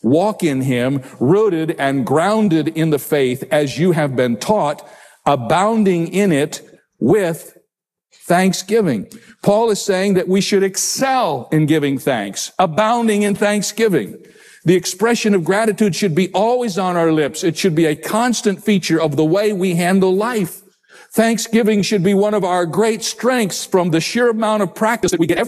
walk in him, rooted and grounded in the faith as you have been taught, abounding in it with thanksgiving. Paul is saying that we should excel in giving thanks, abounding in thanksgiving. The expression of gratitude should be always on our lips. It should be a constant feature of the way we handle life. Thanksgiving should be one of our great strengths from the sheer amount of practice that we get every